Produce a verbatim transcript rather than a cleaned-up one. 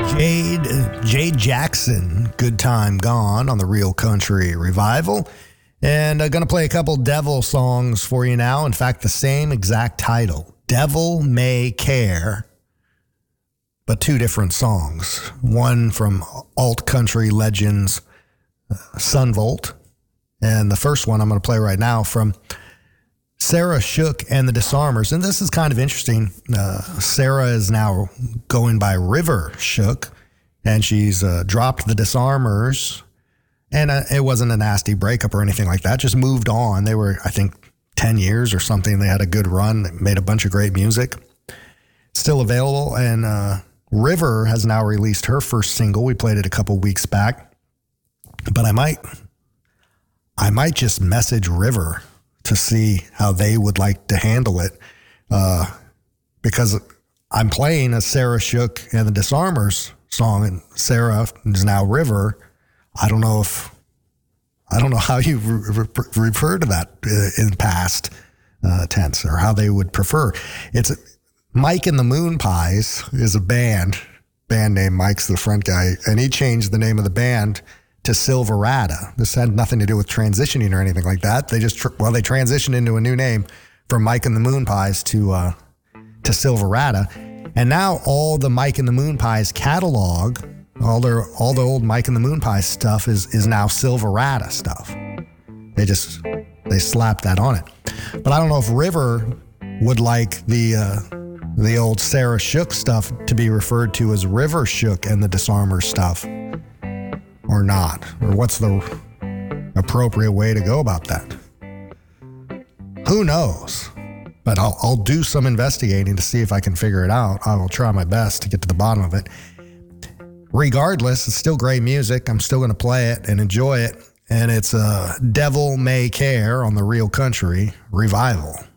Jade, Jade Jackson, Good Time Gone on the Real Country Revival. And I'm going to play a couple Devil songs for you now. In fact, the same exact title, Devil May Care, but two different songs. One from alt country legends Son Volt, and the first one I'm going to play right now from Sarah Shook and the Disarmers. And this is kind of interesting. Uh, Sarah is now going by River Shook, and she's uh, dropped the Disarmers. And uh, it wasn't a nasty breakup or anything like that. Just moved on. They were, I think, ten years or something. They had a good run. They made a bunch of great music. Still available. And uh, River has now released her first single. We played it a couple weeks back. But I might, I might just message River to see how they would like to handle it. Uh, because I'm playing a Sarah Shook and the Disarmers song, and Sarah is now River. I don't know if, I don't know how you re- re- refer to that in past uh, tense, or how they would prefer. It's Mike and the Moon Pies is a band, band name. Mike's the front guy, and he changed the name of the band to Silverada. This had nothing to do with transitioning or anything like that. They just, tr- well, they transitioned into a new name from Mike and the Moon Pies to, uh, to Silverada. And now all the Mike and the Moon Pies catalog, all their, all the old Mike and the Moon Pies stuff is, is now Silverada stuff. They just, they slapped that on it. But I don't know if River would like the, uh, the old Sarah Shook stuff to be referred to as River Shook and the Disarmers stuff, or not, or what's the appropriate way to go about that. Who knows? But I'll, I'll do some investigating to see if I can figure it out. I will try my best to get to the bottom of it. Regardless, it's still great music. I'm still going to play it and enjoy it. And it's uh, Devil May Care on the Real Country Revival.